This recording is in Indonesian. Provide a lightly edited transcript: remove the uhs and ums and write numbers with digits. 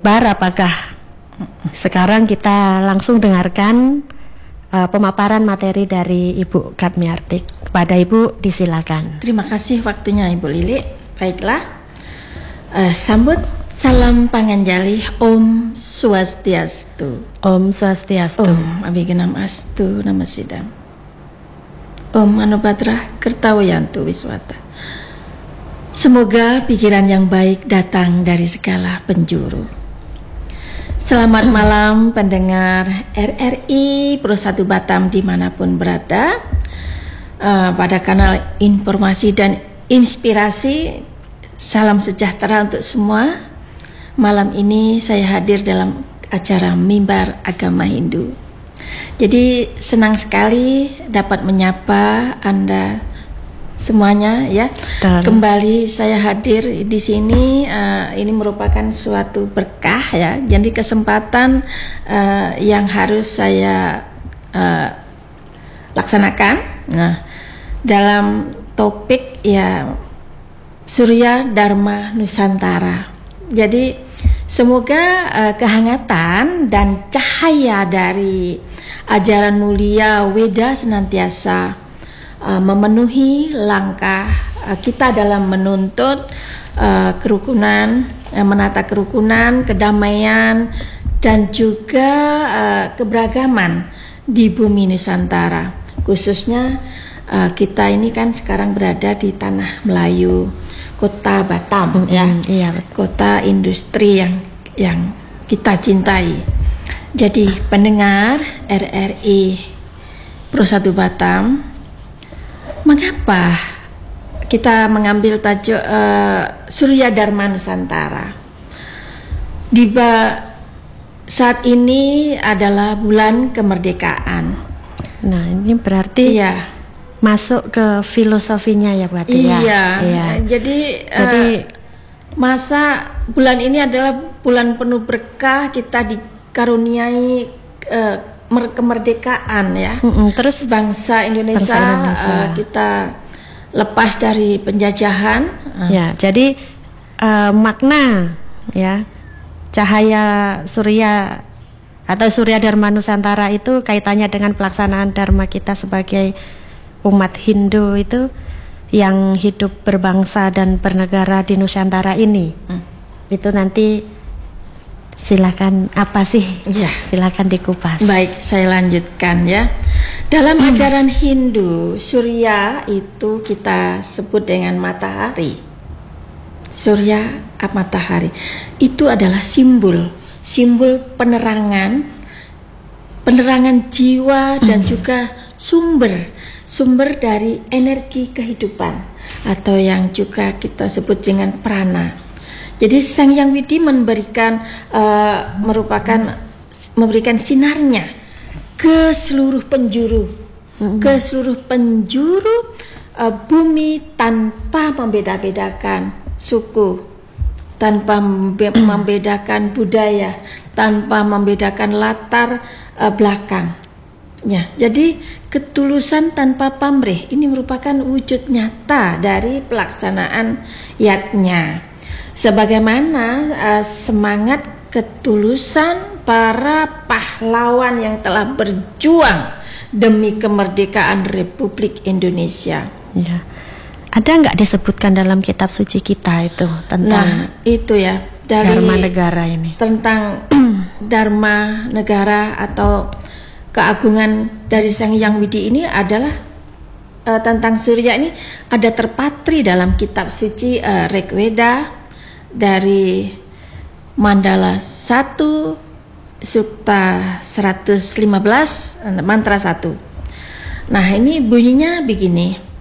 Bar, apakah sekarang kita langsung dengarkan pemaparan materi dari Ibu Katmiartik. Kepada Ibu disilakan. Terima kasih waktunya Ibu Lili. Baiklah, sambut salam panganjali. Om Swastiastu. Om Swastiastu. Om Abhignam Astu Namasidam. Om Anubhadra Kertawayantu Wiswata. Semoga pikiran yang baik datang dari segala penjuru. Selamat malam pendengar RRI Pro 1 Batam dimanapun berada, pada kanal informasi dan inspirasi. Salam sejahtera untuk semua. Malam ini saya hadir dalam acara Mimbar Agama Hindu. Jadi senang sekali dapat menyapa Anda semuanya ya. Kembali saya hadir di sini, ini merupakan suatu berkah ya. Jadi kesempatan yang harus saya laksanakan. Nah, dalam topik ya Surya Dharma Nusantara. Jadi semoga kehangatan dan cahaya dari ajaran mulia Weda senantiasa memenuhi langkah kita dalam menuntut kerukunan, menata kerukunan, kedamaian, dan juga keberagaman di bumi Nusantara. Khususnya kita ini kan sekarang berada di tanah Melayu, kota Batam, iya, kota industri yang kita cintai. Jadi pendengar RRI Pro 1 Batam, mengapa kita mengambil tajuk Surya Dharma Nusantara? Saat ini adalah bulan kemerdekaan. Nah, ini berarti masuk ke filosofinya ya berarti ya. Jadi masa bulan ini adalah bulan penuh berkah, kita dikaruniai kemerdekaan ya. Terus bangsa Indonesia. Kita lepas dari penjajahan. Ya, jadi makna ya cahaya surya atau Surya Dharma Nusantara itu kaitannya dengan pelaksanaan dharma kita sebagai umat Hindu itu yang hidup berbangsa dan bernegara di Nusantara ini. Itu nanti silakan apa sih? Ya. Silakan dikupas. Baik, saya lanjutkan ya. Dalam ajaran Hindu, Surya itu kita sebut dengan matahari. Surya matahari itu adalah simbol penerangan jiwa dan juga sumber dari energi kehidupan atau yang juga kita sebut dengan prana. Jadi Sang Hyang Widi memberikan sinarnya ke seluruh penjuru bumi tanpa membeda-bedakan suku, tanpa membedakan budaya, tanpa membedakan latar belakang. Ya, jadi ketulusan tanpa pamrih ini merupakan wujud nyata dari pelaksanaan yatnya. Sebagaimana semangat ketulusan para pahlawan yang telah berjuang demi kemerdekaan Republik Indonesia. Ya. Ada nggak disebutkan dalam kitab suci kita itu tentang itu ya dari Dharma Negara ini? Tentang Dharma Negara atau keagungan dari Sang Hyang Widi ini adalah tentang Surya ini ada terpatri dalam kitab suci Rigveda dari Mandala 1 Sukta 115 mantra 1. Nah, ini bunyinya begini.